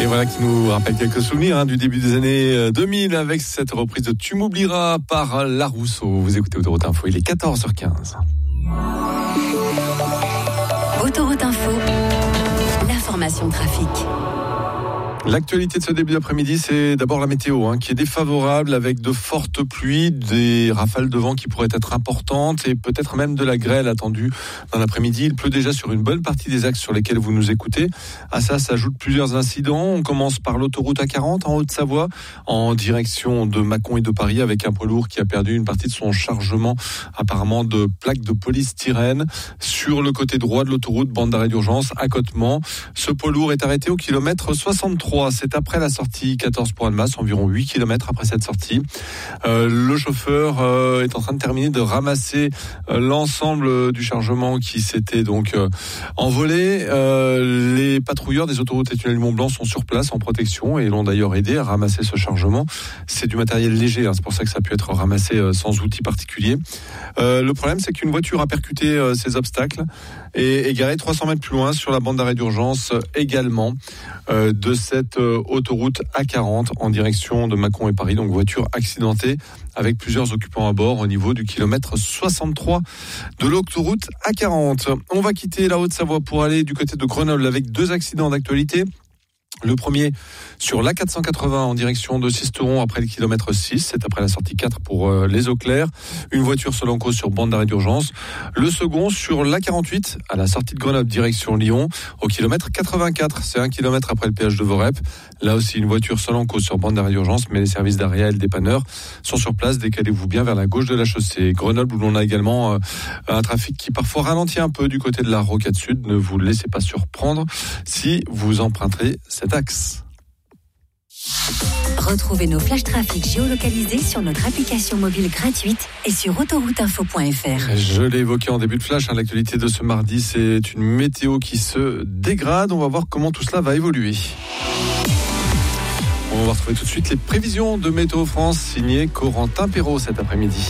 Et voilà qui nous rappelle quelques souvenirs du début des années 2000 avec cette reprise de Tu m'oublieras par La Rousseau. Vous écoutez Autoroute Info, il est 14h15. Autoroute Info, l'information trafic. L'actualité de ce début d'après-midi, c'est d'abord la météo qui est défavorable avec de fortes pluies, des rafales de vent qui pourraient être importantes et peut-être même de la grêle attendue dans l'après-midi. Il pleut déjà sur une bonne partie des axes sur lesquels vous nous écoutez. À ça s'ajoutent plusieurs incidents. On commence par l'autoroute A40 en Haute-Savoie en direction de Mâcon et de Paris avec un poids lourd qui a perdu une partie de son chargement apparemment de plaques de polystyrène. Sur le côté droit de l'autoroute, bande d'arrêt d'urgence, accotement. Ce poids lourd est arrêté au kilomètre 63. C'est après la sortie 14 pour Annemasse, environ 8 km après cette sortie. Le chauffeur est en train de terminer de ramasser l'ensemble du chargement qui s'était donc envolé. Les patrouilleurs des autoroutes et tunnels du Mont-Blanc sont sur place en protection et l'ont d'ailleurs aidé à ramasser ce chargement. C'est du matériel léger, c'est pour ça que ça a pu être ramassé sans outil particulier. Le problème, c'est qu'une voiture a percuté ces obstacles et est garée 300 mètres plus loin sur la bande d'arrêt d'urgence également de cette autoroute A40 en direction de Mâcon et Paris, donc voiture accidentée avec plusieurs occupants à bord au niveau du kilomètre 63 de l'autoroute A40. On va quitter la Haute-Savoie pour aller du côté de Grenoble avec deux accidents d'actualité. Le premier sur l'A480 en direction de Sisteron après le kilomètre 6, c'est après la sortie 4 pour les eaux claires. Une voiture seule en cause sur bande d'arrêt d'urgence. Le second sur l'A48 à la sortie de Grenoble direction Lyon au kilomètre 84, c'est 1 kilomètre après le péage de Vorep. Là aussi une voiture seule en cause sur bande d'arrêt d'urgence, mais les services d'arrêt et le dépanneur sont sur place. Décalez-vous bien vers la gauche de la chaussée. Grenoble où l'on a également un trafic qui parfois ralentit un peu du côté de la Rocade Sud. Ne vous laissez pas surprendre si vous emprunterez cet axe. Retrouvez nos flashs trafic géolocalisés sur notre application mobile gratuite et sur autorouteinfo.fr. Je l'ai évoqué en début de flash, l'actualité de ce mardi, c'est une météo qui se dégrade. On va voir comment tout cela va évoluer. On va retrouver tout de suite les prévisions de Météo France signées Corentin Perrault cet après-midi.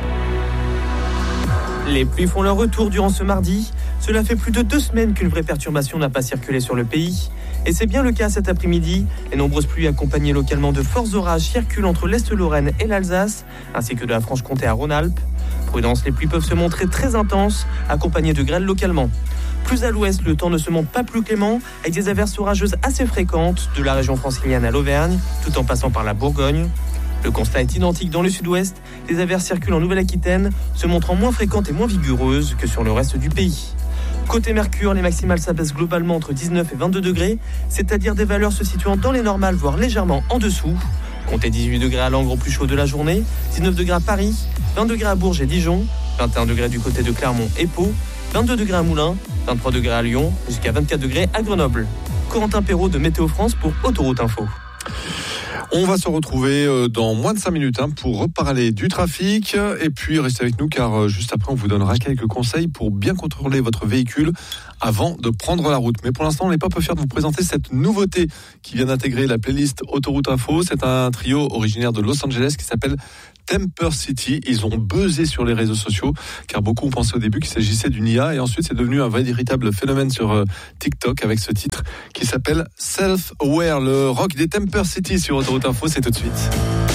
Les pluies font leur retour durant ce mardi. Cela fait plus de 2 semaines qu'une vraie perturbation n'a pas circulé sur le pays. Et c'est bien le cas cet après-midi. Les nombreuses pluies accompagnées localement de forts orages circulent entre l'Est-Lorraine et l'Alsace, ainsi que de la Franche-Comté à Rhône-Alpes. Prudence, les pluies peuvent se montrer très intenses, accompagnées de grêle localement. Plus à l'ouest, le temps ne se montre pas plus clément, avec des averses orageuses assez fréquentes, de la région francilienne à l'Auvergne, tout en passant par la Bourgogne. Le constat est identique dans le sud-ouest. Les averses circulent en Nouvelle-Aquitaine, se montrant moins fréquentes et moins vigoureuses que sur le reste du pays. Côté Mercure, les maximales s'abaissent globalement entre 19 et 22 degrés, c'est-à-dire des valeurs se situant dans les normales, voire légèrement en dessous. Comptez 18 degrés à Langres au plus chaud de la journée, 19 degrés à Paris, 20 degrés à Bourges et Dijon, 21 degrés du côté de Clermont et Pau, 22 degrés à Moulins, 23 degrés à Lyon, jusqu'à 24 degrés à Grenoble. Corentin Perrault de Météo France pour Autoroute Info. On va se retrouver dans moins de 5 minutes pour reparler du trafic. Et puis restez avec nous car juste après on vous donnera quelques conseils pour bien contrôler votre véhicule avant de prendre la route. Mais pour l'instant on n'est pas peu fiers de vous présenter cette nouveauté qui vient d'intégrer la playlist Autoroute Info. C'est un trio originaire de Los Angeles qui s'appelle Temper City. Ils ont buzzé sur les réseaux sociaux car beaucoup ont pensé au début qu'il s'agissait d'une IA et ensuite c'est devenu un véritable phénomène sur TikTok avec ce titre qui s'appelle Self Aware. Le rock des Temper City sur Autoroute Info, c'est tout de suite.